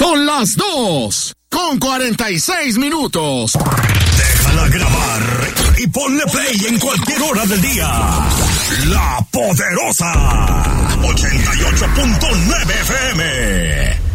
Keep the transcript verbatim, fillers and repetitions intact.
Son las dos con cuarenta y seis minutos. Déjala grabar y ponle play en cualquier hora del día. La Poderosa ochenta y ocho punto nueve F M.